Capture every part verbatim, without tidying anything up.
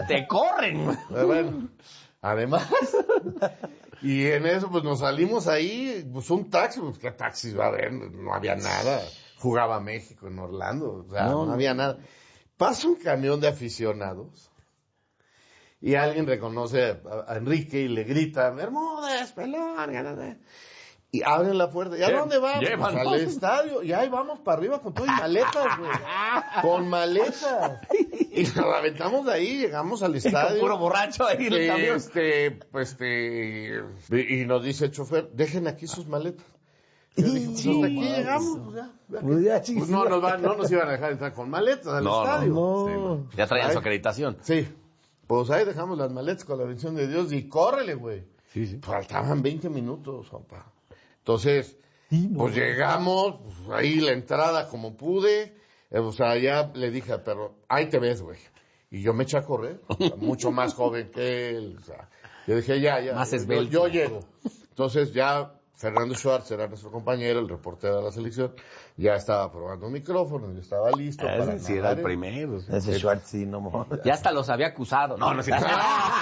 te corren. Pero bueno, además, y en eso pues nos salimos ahí, pues un taxi, pues qué taxi va a haber, no había nada. Jugaba México en Orlando, o sea, no, no había nada. Pasa un camión de aficionados y alguien reconoce a, a Enrique y le grita, Bermúdez, pelón, y abren la puerta. ¿Y a dónde vamos? Pues al estadio. Y ahí vamos para arriba con todo y maletas, güey. Con maletas. Y nos aventamos de ahí, llegamos al estadio. Y con puro borracho ahí en el camión. Este, pues, este, y nos dice el chofer, dejen aquí sus maletas. Yo dije, pues hasta aquí llegamos, pues ya. Pues ya, Pues no nos, van, no nos iban a dejar entrar con maletas al No, estadio. no. Sí, no. Ya traían Ay. su acreditación. Sí. Pues ahí dejamos las maletas con la bendición de Dios y córrele, güey. Sí, sí. Faltaban veinte minutos, compa. Entonces, pues llegamos, pues, ahí la entrada como pude, eh, o sea, ya le dije al perro, ahí te ves, güey. Y yo me eché a correr, o sea, mucho más joven que él, o sea, yo dije, ya, ya, Más yo, esbelto. yo llego. Entonces ya Fernando Schwartz era nuestro compañero, el reportero de la selección, ya estaba probando micrófono, ya estaba listo para Ese sí era narrar el primero. sí. Ese Schwartz, sí, no mo- Ya hasta los había acusado. No, no es cierto.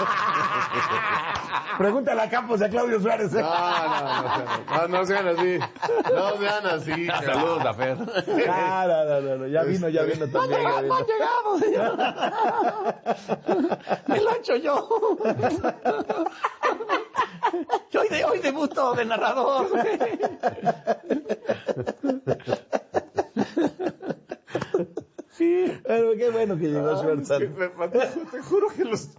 Pregúntale a Campos y a Claudio Suárez. ¿eh? No, no, no, no, no sean así, no sean así. Saludos a Fer. Ah, no, no, no, no, ya vino, ya vino también. ya vino. Me lo he hecho yo. Yo hoy, de, hoy debuto de narrador. Sí, pero qué bueno que llegó Schwartz. Te, te juro que los...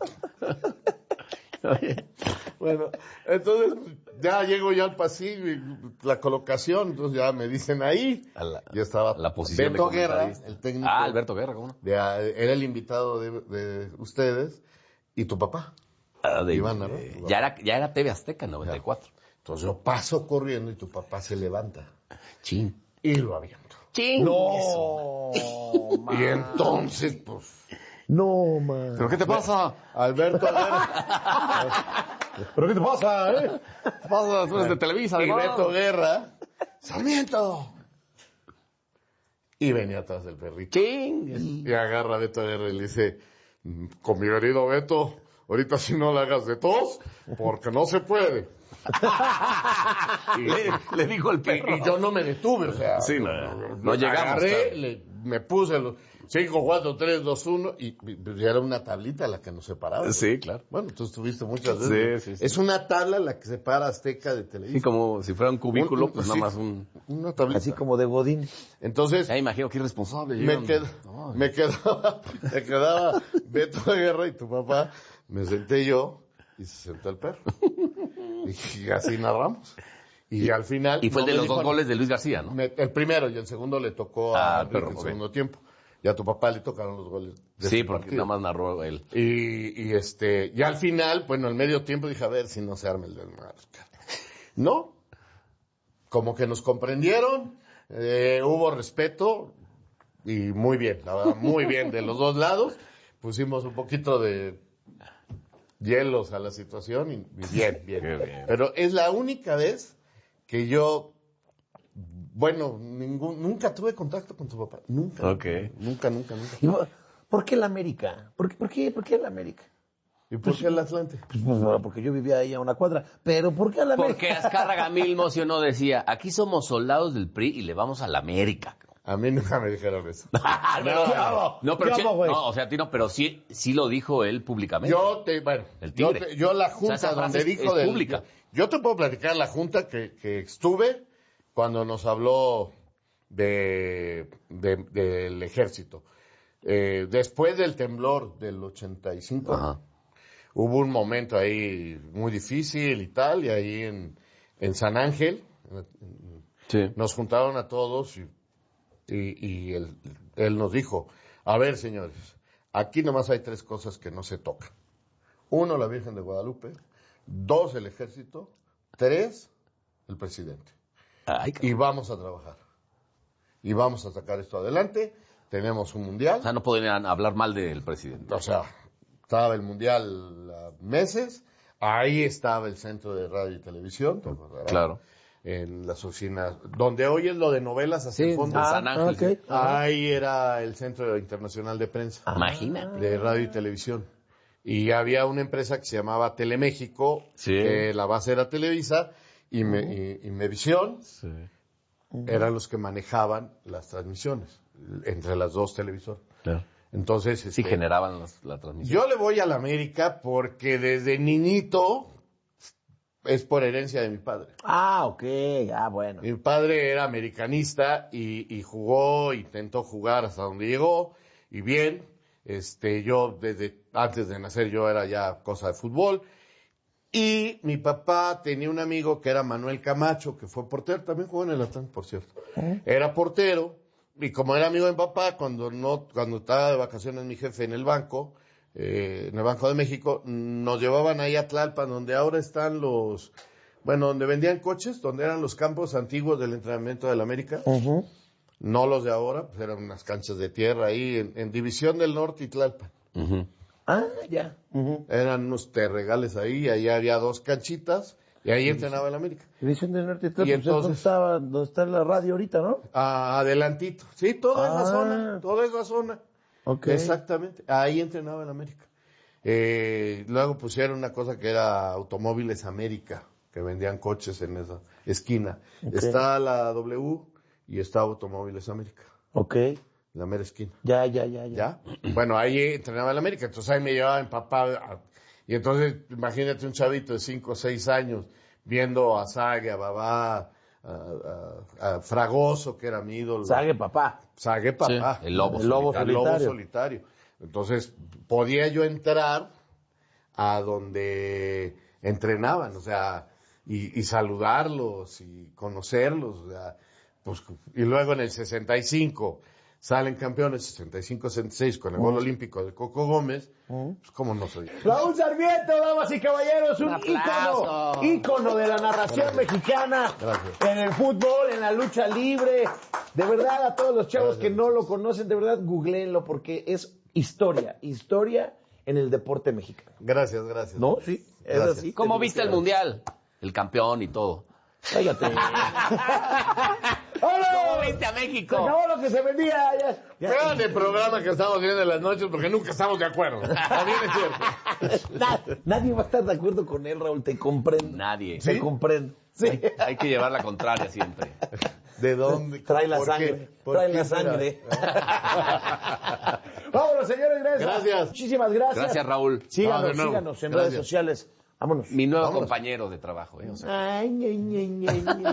Bueno, entonces ya llego yo al pasillo y la colocación, entonces ya me dicen ahí, A la- ya estaba la posición Beto de Guerra, comentarista. el técnico. Ah, Alberto Guerra, ¿cómo no? de- era el invitado de, de ustedes y tu papá. Ah, de- Ivana, ¿no? eh, ya, era, ya era T V Azteca en noventa y cuatro. Entonces yo paso corriendo y tu papá se levanta Chin. y lo aviento. Chin. No, Y entonces, pues, no, man. ¿Pero qué te pasa? Alberto Guerra ¿Pero qué te pasa, eh? ¿Qué pasa? Tú eres de Televisa, y además. Beto Guerra, ¡Sarmiento! Y venía atrás del perrito. Chin. Y agarra a Beto Guerra y le dice, con mi querido Beto, ahorita si no le hagas de tos, porque no se puede. y, Le, le dijo el y- perro. y yo no me detuve, o sea, Sí, no, no llegamos, agarré, claro. le- me puse los cinco, cuatro, tres, dos, uno y, y era una tablita la que nos separaba. Sí, claro. Bueno, tú estuviste muchas veces. Sí, sí, sí. Es una tabla la que separa Azteca de Televisa. Sí, como si fuera un cubículo, Un- un- pues sí, nada más un... Una tablita. Así como de Godín. Entonces, Ya imagino que irresponsable. me, llegan- qued- No, me quedaba, me quedaba Beto Guerra y tu papá, me senté yo y se sentó el perro. Y así narramos. Y, al final... Y fue el no de me los dos dijo- goles de Luis García, ¿no? me- el primero y el segundo le tocó Ah, a al perro, Enrique en ok. segundo tiempo. Y a tu papá le tocaron los goles. de Sí, ese porque partido. nada más narró él. Y, y este, ya al final, bueno, al medio tiempo dije, a ver si no se arma el desmadre. No, como que nos comprendieron, eh, hubo respeto y muy bien, la verdad, muy bien de los dos lados. Pusimos un poquito de hielos a la situación y, y bien, bien. Qué bien. Pero es la única vez que yo, bueno, ningún, nunca tuve contacto con tu papá, nunca. Ok. Nunca, nunca, nunca. ¿Y por- ¿Por qué la América? ¿Por qué, por qué, por qué la América? ¿Y por qué el Atlante? Pues, pues, porque yo vivía ahí a una cuadra. Pero ¿por qué a la América? Porque Azcárraga mil emocionó, decía, aquí somos soldados del P R I y le vamos a la América. A mí nunca me dijeron eso. no, ¿qué hago? no, pero ¿Qué sí- hago, güey? no, o sea, a ti no, pero sí, sí lo dijo él públicamente. Yo te, bueno, El yo, tigre. te- yo la O sea, junta esa frase donde es- dijo es del- pública. Yo te puedo platicar la junta que, que estuve cuando nos habló de, de- del ejército. Eh, después del temblor del ochenta y cinco, Ajá. hubo un momento ahí muy difícil y tal, y ahí en, en San Ángel, en- Sí. nos juntaron a todos y, y, y él, él nos dijo, a ver señores, aquí nomás hay tres cosas que no se tocan. Uno, la Virgen de Guadalupe. Dos, el ejército. Tres, el presidente. Ay, Y vamos a trabajar. Y vamos a sacar esto adelante. Tenemos un mundial. o sea, no podían hablar mal del presidente. O sea, estaba el mundial a meses. Ahí estaba el centro de radio y televisión. ¿te acordarás? Claro. En las oficinas, donde hoy es lo de novelas hasta el fondo. San Ángel, sí. ok. Ajá. Ahí era el Centro Internacional de Prensa, Imagínate. de radio y televisión. y había una empresa que se llamaba Teleméxico, Sí. que la base era Televisa, y, me, y, y Mevisión, Sí. eran los que manejaban las transmisiones, entre las dos televisoras. Claro. Entonces, Sí, este, generaban las- la transmisión. yo le voy a la América porque desde niñito es por herencia de mi padre. Ah, ok, ah, bueno. Mi padre era americanista y, y jugó, intentó jugar hasta donde llegó, y bien, este, yo desde antes de nacer yo era ya cosa de fútbol, y mi papá tenía un amigo que era Manuel Camacho, que fue portero, también jugó en el Atlante, por cierto. Era portero, y como era amigo de mi papá, cuando no, cuando estaba de vacaciones mi jefe en el banco, eh, en el Banco de México, nos llevaban ahí a Tlalpan, donde ahora están los, bueno, donde vendían coches, donde eran los campos antiguos del entrenamiento del América, Ujú. no los de ahora, pues eran unas canchas de tierra ahí, en, en División del Norte y Tlalpan. Ujú. Ah, ya. Ujú. Eran unos terregales ahí, ahí había dos canchitas, y ahí entrenaba el América. División del Norte y todo, Y pues es donde entonces- estaba, donde está la radio ahorita, ¿no? Ah, adelantito, sí, toda Ah. esa zona, toda esa zona. Ok. Exactamente, ahí entrenaba el América. Eh, luego pusieron una cosa que era Automóviles América, que vendían coches en esa esquina. Ok. Está la W y está Automóviles América, Ok. la mera esquina. Ya, ya, ya, ya. ¿Ya? Bueno, ahí entrenaba el América, entonces ahí me llevaba mi papá. a- y entonces, imagínate un chavito de cinco o seis años viendo a Sague, a Babá, a, a- a Fragoso, que era mi ídolo. Sague, papá. Sague, papá. Sí, el lobo El lobo El lobo solitario. solitario. Entonces, podía yo entrar a donde entrenaban, o sea, y, y saludarlos y conocerlos, o sea, pues, y luego en el sesenta y cinco salen campeones, sesenta y cinco sesenta y seis, con el gol olímpico de Coco Gómez, pues cómo no soy. Raúl Sarmiento, damas y caballeros, un, Un aplauso. ícono, ícono de la narración mexicana Gracias. en el fútbol, en la lucha libre. De verdad, a todos los chavos Gracias. que no lo conocen, de verdad, googleenlo porque es historia, historia en el deporte mexicano. Gracias, gracias. ¿No? Sí, es Gracias. así. ¿Cómo viste el Mundial? El campeón y todo. Cállate. ¿Cómo ¡Hola! viste a Se México? acabó lo que se venía. Ya, ya. Vean el programa que estamos viendo en las noches porque nunca estamos de acuerdo. También es cierto. Na- nadie va a estar de acuerdo con él, Raúl, te comprendo. Nadie. Te comprendo. Sí. Hay que llevar la contraria siempre. ¿De dónde? Trae la ¿Por qué? sangre, ¿Por trae qué la será? sangre. Vámonos, señores, gracias. Gracias. Muchísimas gracias. Gracias, Raúl. Síganos, No, de nuevo. síganos en Gracias. redes sociales. Vámonos. Mi nuevo Vámonos. compañero de trabajo. ¿eh? O sea, Ay, ñe, ñe, ñe, ñe.